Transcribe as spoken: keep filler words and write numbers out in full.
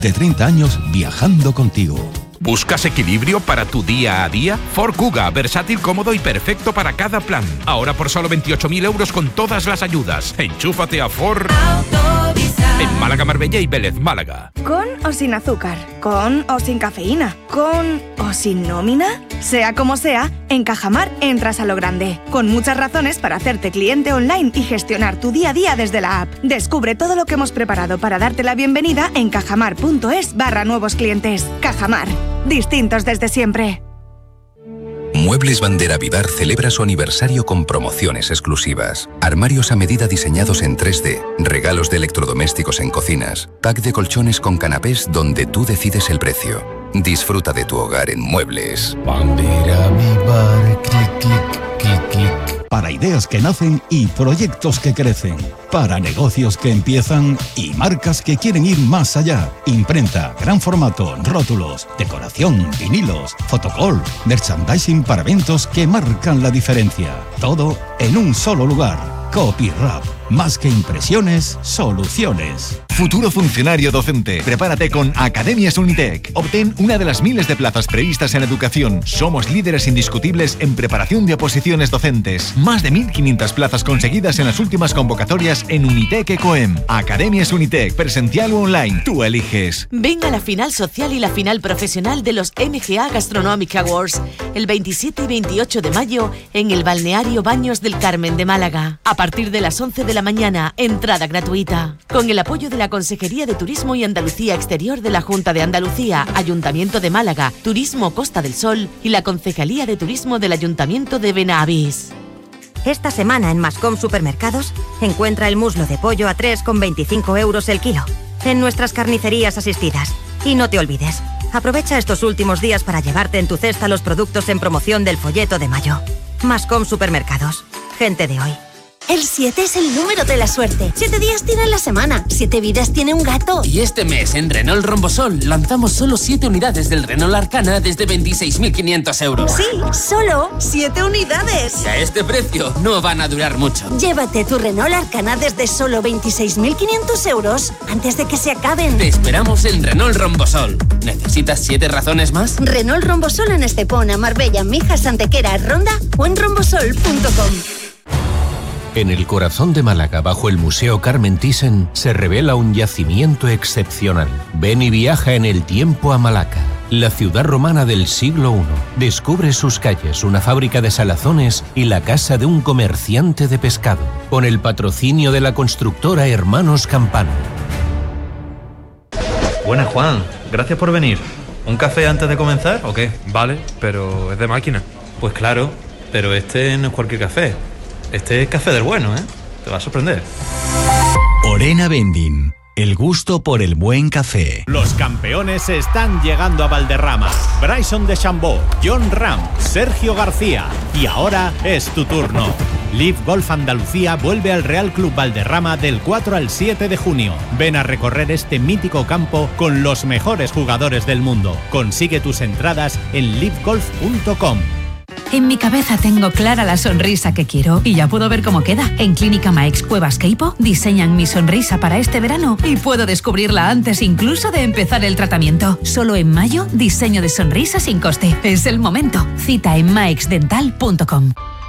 De treinta años viajando contigo. ¿Buscas equilibrio para tu día a día? Ford Kuga, versátil, cómodo y perfecto para cada plan. Ahora por solo veintiocho mil euros con todas las ayudas. Enchúfate a Ford en Málaga, Marbella y Vélez, Málaga. ¿Con o sin azúcar? ¿Con o sin cafeína? ¿Con o sin nómina? Sea como sea, en Cajamar entras a lo grande. Con muchas razones para hacerte cliente online y gestionar tu día a día desde la app. Descubre todo lo que hemos preparado para darte la bienvenida en cajamar.es barra nuevos clientes. Cajamar. Distintos desde siempre. Muebles Bandera Vivar celebra su aniversario con promociones exclusivas. Armarios a medida diseñados en tres D, regalos de electrodomésticos en cocinas, pack de colchones con canapés donde tú decides el precio. Disfruta de tu hogar en Muebles. Bandera Vivar, clic, clic, clic, clic. Para ideas que nacen y proyectos que crecen. Para negocios que empiezan y marcas que quieren ir más allá. Imprenta, gran formato, rótulos, decoración, vinilos, fotocall, merchandising para eventos que marcan la diferencia. Todo en un solo lugar. Copyrap. Más que impresiones, soluciones. Futuro funcionario docente. Prepárate con Academias Unitec. Obtén una de las miles de plazas previstas en educación. Somos líderes indiscutibles en preparación de oposiciones docentes. Más de mil quinientas plazas conseguidas en las últimas convocatorias en Unitec Ecoem. Academias Unitec, presencial o online. Tú eliges. Ven a la final social y la final profesional de los M G A Gastronomic Awards el veintisiete y veintiocho de mayo en el Balneario Baños del Carmen de Málaga. A partir de las once de la mañana, entrada gratuita. Con el apoyo de la Consejería de Turismo y Andalucía Exterior de la Junta de Andalucía, Ayuntamiento de Málaga, Turismo Costa del Sol y la Concejalía de Turismo del Ayuntamiento de Benavís. Esta semana en Mascom Supermercados encuentra el muslo de pollo a tres con veinticinco euros el kilo en nuestras carnicerías asistidas. Y no te olvides, aprovecha estos últimos días para llevarte en tu cesta los productos en promoción del folleto de mayo. Mascom Supermercados. Gente de hoy. El siete es el número de la suerte. Siete días tiene la semana. Siete vidas tiene un gato. Y este mes en Renault Rombosol lanzamos solo siete unidades del Renault Arcana desde veintiséis mil quinientos euros. Sí, solo siete unidades. Y a este precio no van a durar mucho. Llévate tu Renault Arcana desde solo veintiséis mil quinientos euros antes de que se acaben. Te esperamos en Renault Rombosol. ¿Necesitas siete razones más? Renault Rombosol en Estepona, Marbella, Mijas, Antequera, Ronda o en rombosol punto com. En el corazón de Málaga, bajo el Museo Carmen Thyssen, se revela un yacimiento excepcional. Ven y viaja en el tiempo a Malaca, la ciudad romana del siglo primero. Descubre sus calles, una fábrica de salazones y la casa de un comerciante de pescado, con el patrocinio de la constructora Hermanos Campano. Buenas, Juan. Gracias por venir. ¿Un café antes de comenzar o qué? Vale, pero es de máquina. Pues claro, pero este no es cualquier café. Este es café del bueno, ¿eh? Te va a sorprender. Orena Vending. El gusto por el buen café. Los campeones están llegando a Valderrama. Bryson DeChambeau, John Ram, Sergio García. Y ahora es tu turno. Live Golf Andalucía vuelve al Real Club Valderrama del cuatro al siete de junio. Ven a recorrer este mítico campo con los mejores jugadores del mundo. Consigue tus entradas en live golf punto com. En mi cabeza tengo clara la sonrisa que quiero y ya puedo ver cómo queda. En Clínica Maex Cuevas Queipo diseñan mi sonrisa para este verano y puedo descubrirla antes incluso de empezar el tratamiento. Solo en mayo, diseño de sonrisa sin coste. Es el momento. Cita en maexdental punto com.